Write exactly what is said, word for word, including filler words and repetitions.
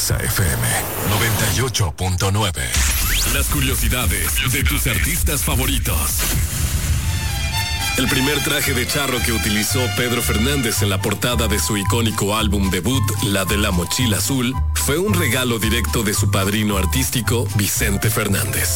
Exa F M noventa y ocho punto nueve. Las curiosidades de tus artistas favoritos. El primer traje de charro que utilizó Pedro Fernández en la portada de su icónico álbum debut, La de la Mochila Azul, fue un regalo directo de su padrino artístico, Vicente Fernández.